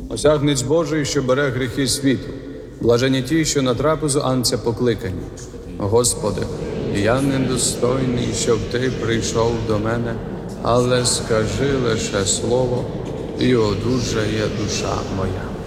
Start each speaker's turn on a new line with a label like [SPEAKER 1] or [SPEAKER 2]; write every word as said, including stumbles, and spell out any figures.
[SPEAKER 1] Осягнець Божий, що бере гріхи світу. Блажені ті, що на трапезу Агнця покликані. Господи, я недостойний, щоб Ти прийшов до мене, але скажи лише слово, і одужає душа моя.